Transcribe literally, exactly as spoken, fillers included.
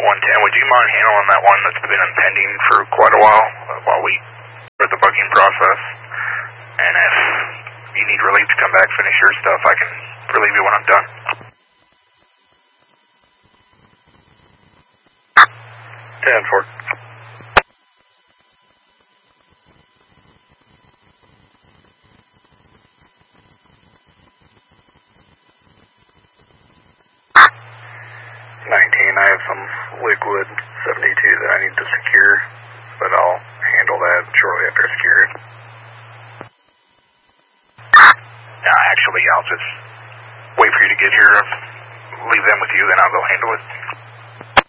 one ten, would you mind handling that one that's been impending for quite a while, uh, while we start the booking process? And if you need relief to come back, finish your stuff, I can relieve you when I'm done. ten four. nineteen, I have some liquid seventy-two that I need to secure, but I'll handle that shortly after I secure it. No, actually, I'll just